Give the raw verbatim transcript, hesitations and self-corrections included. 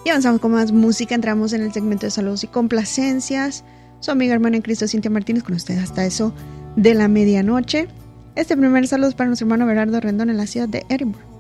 Y avanzamos con más música. Entramos en el segmento de saludos y complacencias. Su amiga hermana en Cristo, Cintia Martínez, con ustedes hasta eso de la medianoche. Este primer saludo es para nuestro hermano Berardo Rendón en la ciudad de Edinburgh.